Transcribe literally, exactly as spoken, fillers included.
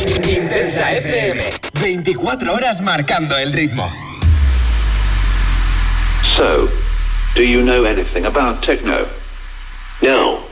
Intensa F M. veinticuatro horas marcando el ritmo. So, do you know anything about techno? No.